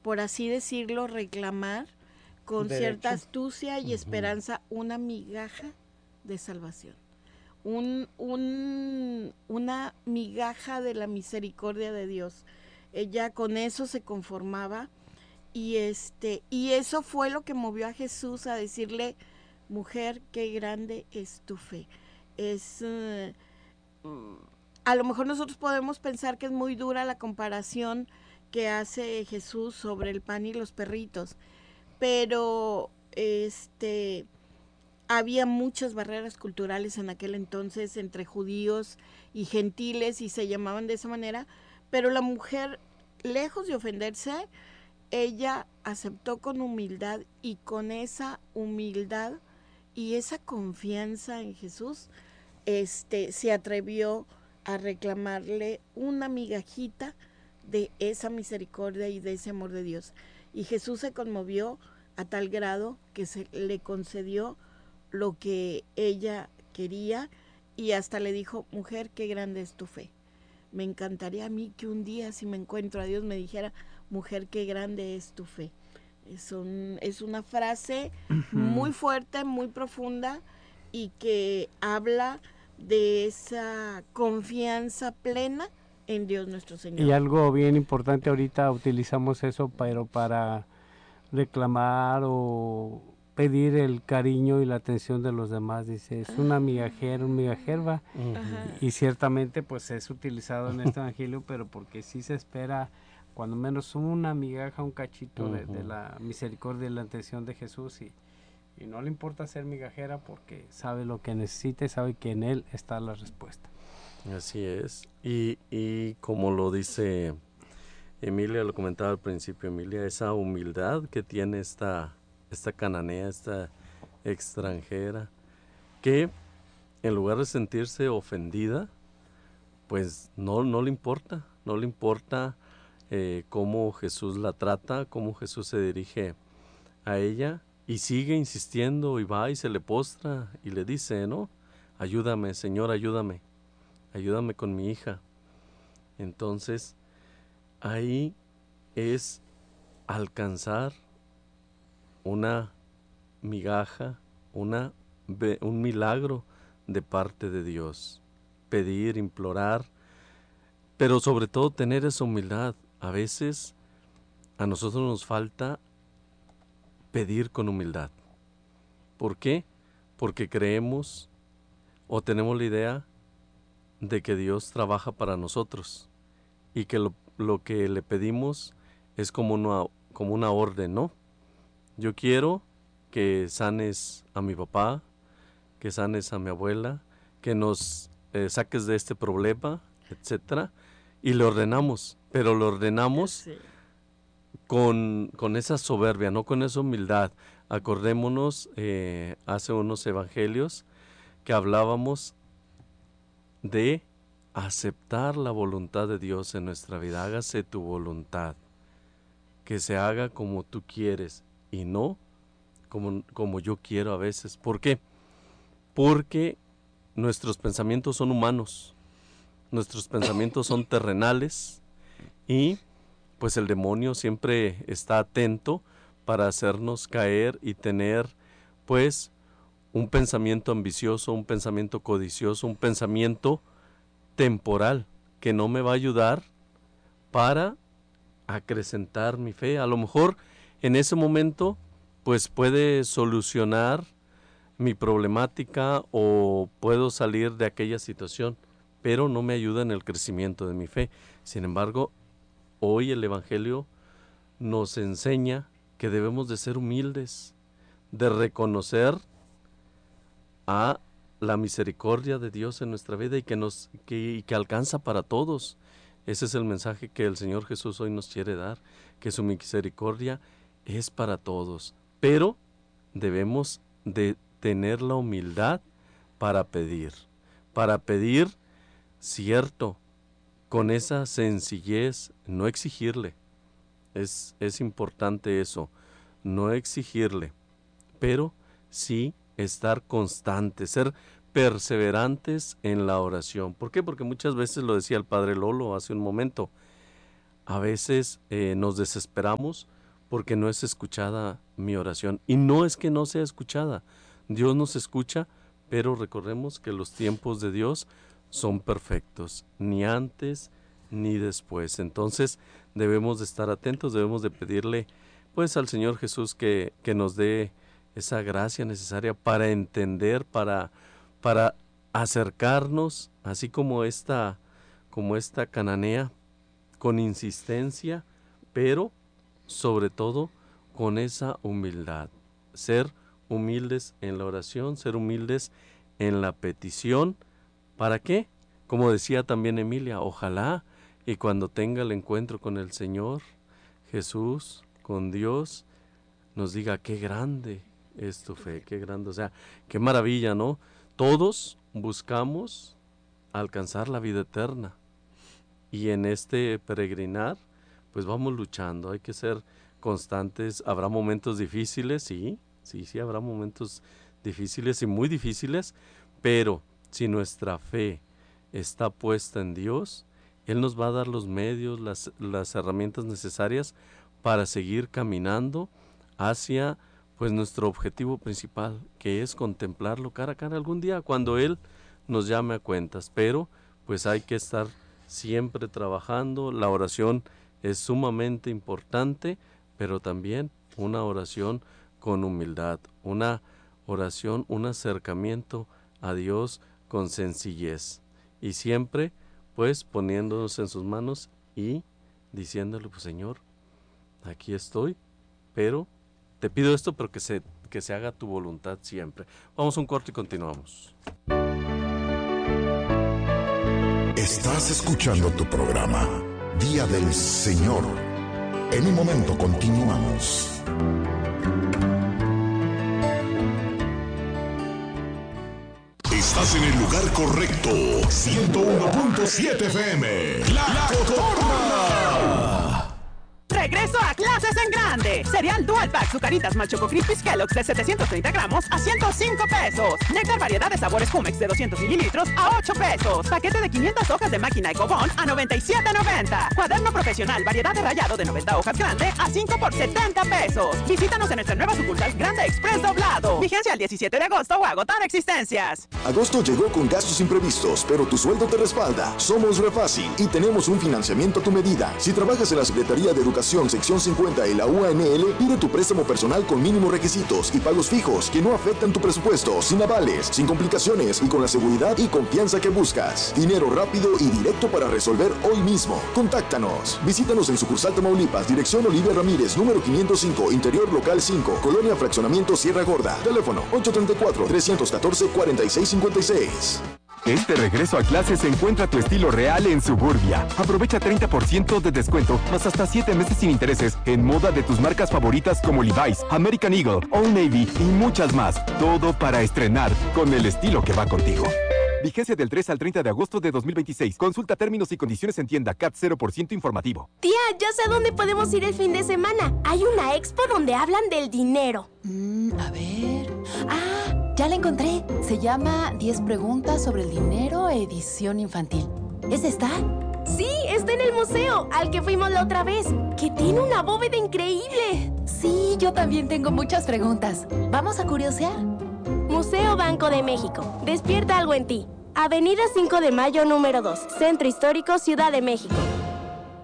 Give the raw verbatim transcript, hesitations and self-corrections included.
por así decirlo, reclamar con Derecho. cierta astucia y uh-huh. esperanza una migaja de salvación. Un, un, una migaja de la misericordia de Dios. Ella con eso se conformaba y, este, y eso fue lo que movió a Jesús a decirle, mujer, qué grande es tu fe. Es, uh, a lo mejor nosotros podemos pensar que es muy dura la comparación que hace Jesús sobre el pan y los perritos, pero este... había muchas barreras culturales en aquel entonces entre judíos y gentiles y se llamaban de esa manera, pero la mujer, lejos de ofenderse, ella aceptó con humildad y con esa humildad y esa confianza en Jesús, este, se atrevió a reclamarle una migajita de esa misericordia y de ese amor de Dios. Y Jesús se conmovió a tal grado que se le concedió lo que ella quería y hasta le dijo, mujer, qué grande es tu fe. Me encantaría a mí que un día, si me encuentro a Dios, me dijera, mujer, qué grande es tu fe. Es, un, es una frase uh-huh. muy fuerte, muy profunda y que habla de esa confianza plena en Dios nuestro Señor. Y algo bien importante, ahorita utilizamos eso, pero para reclamar o pedir el cariño y la atención de los demás, dice, es una migajera, un migajerba, uh-huh. y ciertamente pues es utilizado en este evangelio, pero porque sí se espera cuando menos una migaja, un cachito uh-huh. de, de la misericordia y la atención de Jesús, y, y no le importa ser migajera porque sabe lo que necesita y sabe que en él está la respuesta. Así es, y, y como lo dice Emilia, lo comentaba al principio Emilia, esa humildad que tiene esta, esta cananea, esta extranjera, que en lugar de sentirse ofendida, pues no, no le importa, no le importa eh, cómo Jesús la trata, cómo Jesús se dirige a ella, y sigue insistiendo y va y se le postra y le dice, ¿no? Ayúdame, Señor, ayúdame, ayúdame con mi hija. Entonces, ahí es alcanzar una migaja, una, un milagro de parte de Dios. Pedir, implorar, pero sobre todo tener esa humildad. A veces a nosotros nos falta pedir con humildad. ¿Por qué? Porque creemos o tenemos la idea de que Dios trabaja para nosotros y que lo, lo que le pedimos es como una, como una orden, ¿no? Yo quiero que sanes a mi papá, que sanes a mi abuela, que nos eh, saques de este problema, etcétera, y lo ordenamos, pero lo ordenamos sí. con, con esa soberbia, no con esa humildad. Acordémonos, eh, hace unos evangelios que hablábamos de aceptar la voluntad de Dios en nuestra vida. Hágase tu voluntad, que se haga como tú quieres y no como, como yo quiero a veces. ¿Por qué? Porque nuestros pensamientos son humanos, nuestros pensamientos son terrenales y pues el demonio siempre está atento para hacernos caer y tener pues un pensamiento ambicioso, un pensamiento codicioso, un pensamiento temporal que no me va a ayudar para acrecentar mi fe. A lo mejor en ese momento pues puede solucionar mi problemática o puedo salir de aquella situación, pero no me ayuda en el crecimiento de mi fe. Sin embargo, hoy el Evangelio nos enseña que debemos de ser humildes, de reconocer a la misericordia de Dios en nuestra vida y que nos que, y que alcanza para todos. Ese es el mensaje que el Señor Jesús hoy nos quiere dar, que su misericordia es para todos, pero debemos de tener la humildad para pedir, para pedir cierto, con esa sencillez, no exigirle. Es, es importante eso, no exigirle, pero sí estar constantes, ser perseverantes en la oración. ¿Por qué? Porque muchas veces, lo decía el Padre Lolo hace un momento, a veces eh, nos desesperamos porque no es escuchada mi oración. Y no es que no sea escuchada, Dios nos escucha, pero recordemos que los tiempos de Dios son perfectos, ni antes ni después. Entonces debemos de estar atentos, debemos de pedirle pues al Señor Jesús que, que nos dé esa gracia necesaria para entender, para, para acercarnos, así como esta, como esta cananea, con insistencia, pero sobre todo con esa humildad. Ser humildes en la oración, ser humildes en la petición. ¿Para qué? Como decía también Emilia, ojalá y cuando tenga el encuentro con el Señor Jesús, con Dios, nos diga qué grande es tu fe, qué grande, o sea, qué maravilla, ¿no? Todos buscamos alcanzar la vida eterna y en este peregrinar, pues vamos luchando, hay que ser constantes, habrá momentos difíciles, sí, sí, sí, habrá momentos difíciles y muy difíciles, pero si nuestra fe está puesta en Dios, Él nos va a dar los medios, las, las herramientas necesarias para seguir caminando hacia pues nuestro objetivo principal, que es contemplarlo cara a cara algún día cuando Él nos llame a cuentas. Pero pues hay que estar siempre trabajando. La oración es sumamente importante, pero también una oración con humildad, una oración, un acercamiento a Dios con sencillez y siempre pues poniéndonos en sus manos y diciéndole, pues Señor, aquí estoy, pero te pido esto, pero que se, que se haga tu voluntad siempre. Vamos a un corte y continuamos. Estás escuchando tu programa Día del Señor. En un momento continuamos. Estás en el lugar correcto. ciento uno punto siete F M. La, La Cotorra. Regreso a clases en grande. Cereal Dual Pack Zucaritas Mal Choco Crispies Kellogg's de setecientos treinta gramos a ciento cinco pesos. Néctar variedad de sabores Jumex de doscientos mililitros a ocho pesos. Paquete de quinientas hojas de máquina Ecobón a noventa y siete noventa. Cuaderno profesional variedad de rayado de noventa hojas grande a cinco por setenta pesos. Visítanos en nuestra nueva sucursal Grande Express Doblado. Vigencia el diecisiete de agosto o agotar existencias. Agosto llegó con gastos imprevistos, pero tu sueldo te respalda. Somos Refácil y tenemos un financiamiento a tu medida. Si trabajas en la Secretaría de Educación sección cincuenta y la U A N L, pide tu préstamo personal con mínimos requisitos y pagos fijos que no afectan tu presupuesto, sin avales, sin complicaciones y con la seguridad y confianza que buscas. Dinero rápido y directo para resolver hoy mismo. Contáctanos. Visítanos en sucursal Tamaulipas, dirección Olivia Ramírez, número quinientos cinco, interior local cinco, Colonia Fraccionamiento Sierra Gorda. Teléfono ocho tres cuatro, tres uno cuatro, cuatro seis cinco seis. Este regreso a clases encuentra tu estilo real en Suburbia. Aprovecha treinta por ciento de descuento, más hasta siete meses sin intereses, en moda de tus marcas favoritas como Levi's, American Eagle, Old Navy y muchas más. Todo para estrenar con el estilo que va contigo. Vigencia del tres al treinta de agosto de dos mil veintiséis. Consulta términos y condiciones en tienda. C A T cero por ciento informativo. Tía, ya sé a dónde podemos ir el fin de semana. Hay una expo donde hablan del dinero. Mm, a ver... ¡Ah! Ya la encontré. Se llama diez preguntas sobre el dinero, edición infantil. ¿Es esta? Sí, está en el museo, al que fuimos la otra vez, que tiene una bóveda increíble. Sí, yo también tengo muchas preguntas. ¿Vamos a curiosear? Museo Banco de México. Despierta algo en ti. Avenida cinco de mayo número dos, Centro Histórico, Ciudad de México.